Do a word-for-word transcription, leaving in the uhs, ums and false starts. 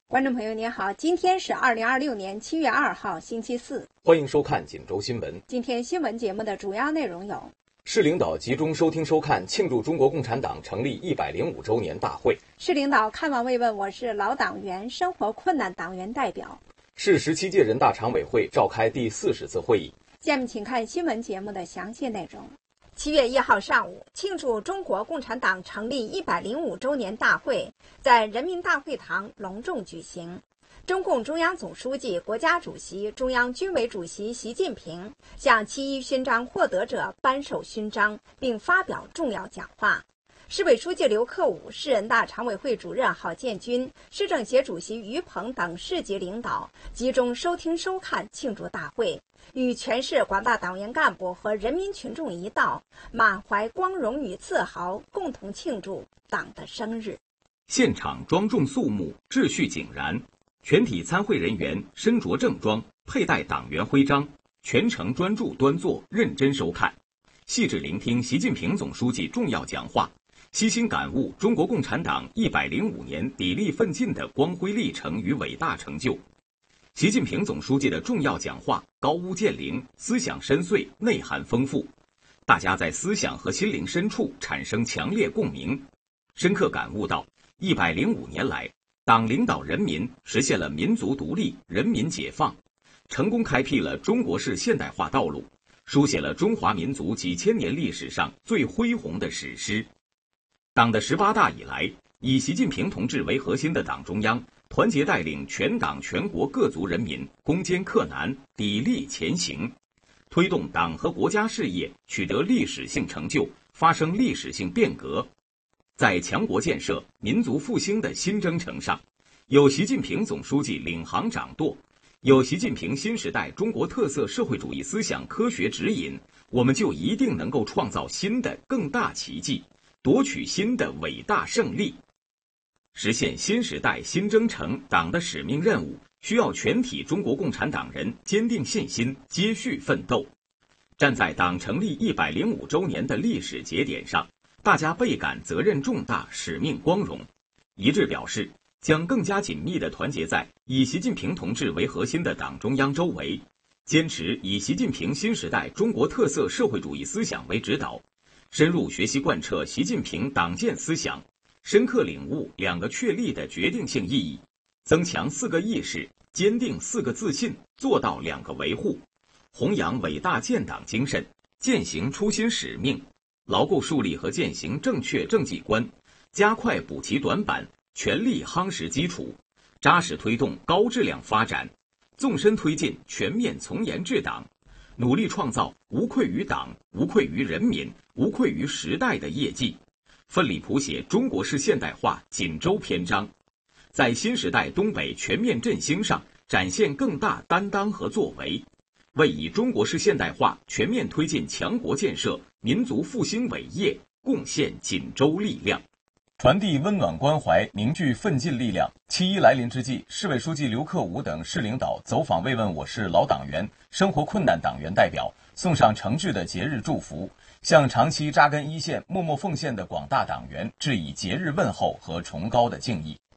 观众朋友您好，今天是二零二六年七月二号星期四， 欢迎收看锦州新闻。 今天新闻节目的主要内容有： 市领导集中收听收看庆祝中国共产党成立一百零五周年大会； 市领导看望慰问我市老党员、生活困难党员代表； 市十七届人大常委会召开第四十次会议。 下面请看新闻节目的详细内容。七月一号上午，庆祝中国共产党成立一百零五周年大会在人民大会堂隆重举行。中共中央总书记、国家主席、中央军委主席习近平向七一勋章获得者颁授勋章，并发表重要讲话。市委书记刘克武、市人大常委会主任郝建军、市政协主席于鹏等市级领导集中收听收看庆祝大会，与全市广大党员干部和人民群众一道，满怀光荣与自豪，共同庆祝党的生日。 现场庄重肃穆，秩序井然，全体参会人员身着正装，佩戴党员徽章，全程专注端坐，认真收看，细致聆听习近平总书记重要讲话，悉心感悟中国共产党一百零五年砥砺奋进的光辉历程与伟大成就。习近平总书记的重要讲话高屋建瓴，思想深邃，内涵丰富，大家在思想和心灵深处产生强烈共鸣，深刻感悟到一百零五年来，党领导人民实现了民族独立、人民解放，成功开辟了中国式现代化道路，书写了中华民族几千年历史上最恢宏的史诗。党的十八大以来，以习近平同志为核心的党中央团结带领全党全国各族人民攻坚克难，砥砺前行，推动党和国家事业取得历史性成就，发生历史性变革。在强国建设、民族复兴的新征程上，有习近平总书记领航掌舵，有习近平新时代中国特色社会主义思想科学指引，我们就一定能够创造新的更大奇迹，夺取新的伟大胜利。实现新时代新征程党的使命任务，需要全体中国共产党人坚定信心，接续奋斗。站在党成立一百零五周年的历史节点上，大家倍感责任重大，使命光荣，一致表示将更加紧密地团结在以习近平同志为核心的党中央周围，坚持以习近平新时代中国特色社会主义思想为指导，深入学习贯彻习近平党建思想，深刻领悟两个确立的决定性意义，增强四个意识，坚定四个自信，做到两个维护，弘扬伟大建党精神，践行初心使命，牢固树立和践行正确政绩观，加快补齐短板，全力夯实基础，扎实推动高质量发展，纵深推进全面从严治党，努力创造无愧于党、无愧于人民、无愧于时代的业绩，奋力谱写中国式现代化锦州篇章，在新时代东北全面振兴上展现更大担当和作为，为以中国式现代化全面推进强国建设、民族复兴伟业贡献锦州力量。 传递温暖关怀，凝聚奋进力量。七一来临之际，市委书记刘克武等市领导走访慰问我市老党员、生活困难党员代表，送上诚挚的节日祝福，向长期扎根一线、默默奉献的广大党员致以节日问候和崇高的敬意。